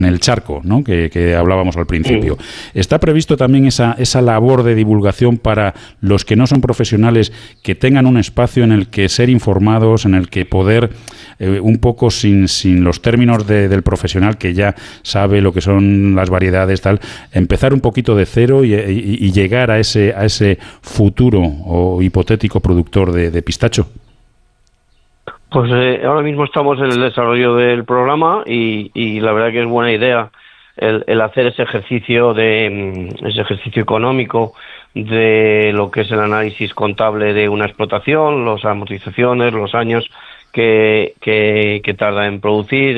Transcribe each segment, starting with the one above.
el charco, ¿no? que hablábamos al principio. ¿Está previsto también esa labor de divulgación para los que no son profesionales, que tengan un espacio en el que ser informados, en el que poder, un poco sin los términos del profesional que ya sabe lo que son las variedades, tal, empezar un poquito de cero y llegar a ese futuro o hipotético productor de pistacho? Pues ahora mismo estamos en el desarrollo del programa y la verdad que es buena idea el hacer ese ejercicio económico de lo que es el análisis contable de una explotación, las amortizaciones, los años que tarda en producir,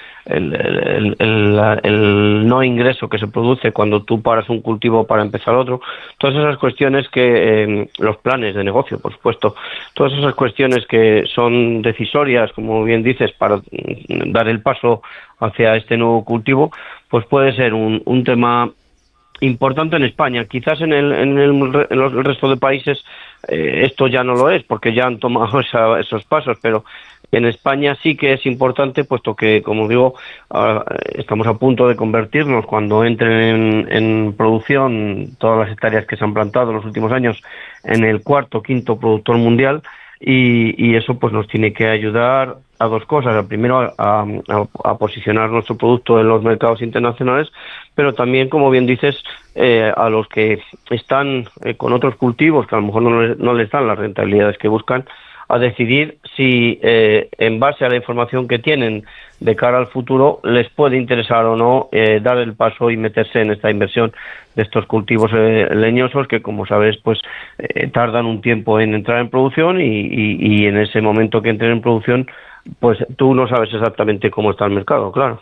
el no ingreso que se produce cuando tú paras un cultivo para empezar otro, todas esas cuestiones que los planes de negocio, por supuesto, todas esas cuestiones que son decisorias, como bien dices, para dar el paso hacia este nuevo cultivo, pues puede ser un tema importante en España. Quizás en el resto de países esto ya no lo es, porque ya han tomado esos pasos, pero en España sí que es importante, puesto que, como digo, estamos a punto de convertirnos, cuando entren en producción todas las hectáreas que se han plantado en los últimos años, en el cuarto o quinto productor mundial, y eso pues nos tiene que ayudar a dos cosas. Primero, a posicionar nuestro producto en los mercados internacionales, pero también, como bien dices, a los que están con otros cultivos que a lo mejor no les dan las rentabilidades que buscan, a decidir si en base a la información que tienen de cara al futuro les puede interesar o no dar el paso y meterse en esta inversión de estos cultivos leñosos que, como sabes, pues tardan un tiempo en entrar en producción y en ese momento que entren en producción, pues tú no sabes exactamente cómo está el mercado, claro.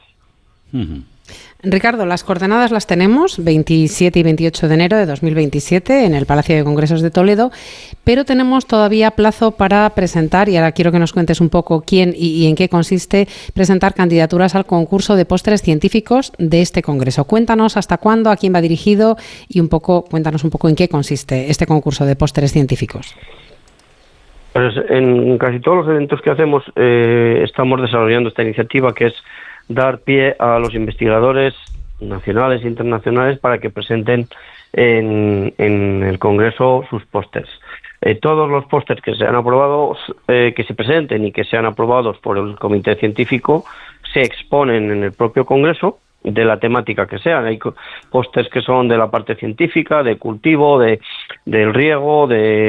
Ricardo, las coordenadas las tenemos, 27 y 28 de enero de 2027 en el Palacio de Congresos de Toledo, pero tenemos todavía plazo para presentar, y ahora quiero que nos cuentes un poco quién y en qué consiste, presentar candidaturas al concurso de postres científicos de este congreso. Cuéntanos hasta cuándo, a quién va dirigido y cuéntanos un poco en qué consiste este concurso de postres científicos. Pues en casi todos los eventos que hacemos estamos desarrollando esta iniciativa, que es dar pie a los investigadores nacionales e internacionales para que presenten en el Congreso sus pósters. Todos los pósters que sean aprobados, que se presenten y que sean aprobados por el comité científico, se exponen en el propio Congreso, de la temática que sean. Hay pósters que son de la parte científica, de cultivo, del riego,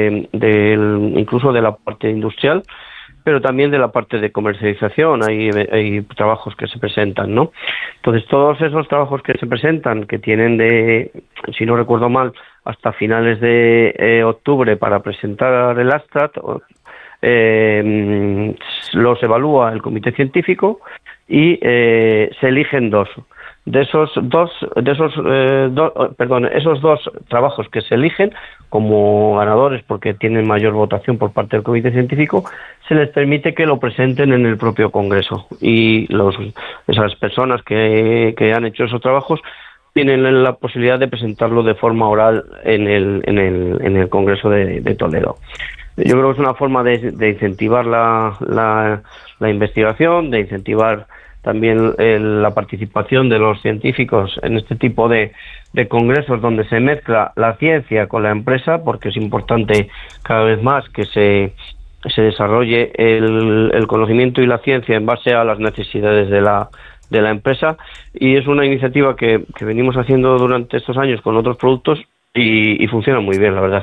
incluso de la parte industrial, pero también de la parte de comercialización. Hay trabajos que se presentan, ¿no? Entonces, todos esos trabajos que se presentan, que tienen si no recuerdo mal, hasta finales de octubre para presentar el abstract, los evalúa el comité científico y se eligen dos. Esos dos trabajos que se eligen como ganadores, porque tienen mayor votación por parte del comité científico, se les permite que lo presenten en el propio Congreso, y esas personas que han hecho esos trabajos tienen la posibilidad de presentarlo de forma oral en el Congreso de Toledo. Yo creo que es una forma de incentivar la investigación, de incentivar también la participación de los científicos en este tipo de congresos donde se mezcla la ciencia con la empresa, porque es importante cada vez más que se desarrolle el conocimiento y la ciencia en base a las necesidades de la empresa, y es una iniciativa que venimos haciendo durante estos años con otros productos y funciona muy bien, la verdad.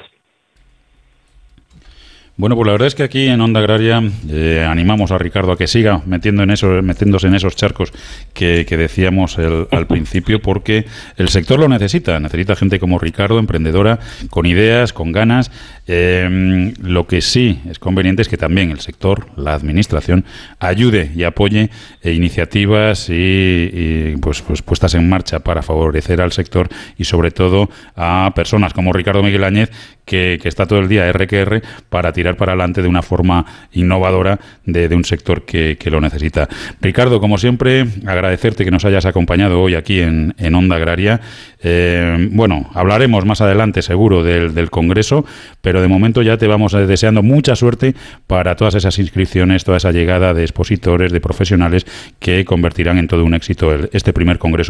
Bueno, pues la verdad es que aquí en Onda Agraria animamos a Ricardo a que siga metiéndose en esos charcos que decíamos al principio, porque el sector lo necesita gente como Ricardo, emprendedora, con ideas, con ganas. Lo que sí es conveniente es que también el sector, la administración, ayude y apoye iniciativas y pues puestas en marcha para favorecer al sector y sobre todo a personas como Ricardo Miguel Áñez, que está todo el día R para tirar para adelante de una forma innovadora de un sector que lo necesita. Ricardo, como siempre, agradecerte que nos hayas acompañado hoy aquí en Onda Agraria. Bueno, hablaremos más adelante seguro del Congreso, pero de momento ya te vamos deseando mucha suerte para todas esas inscripciones, toda esa llegada de expositores, de profesionales que convertirán en todo un éxito este primer Congreso